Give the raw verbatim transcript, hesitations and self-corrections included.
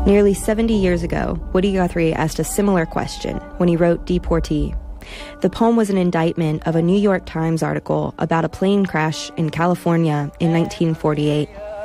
Nearly seventy years ago, Woody Guthrie asked a similar question when he wrote Deportee. The poem was an indictment of a New York Times article about a plane crash in California in nineteen forty-eight.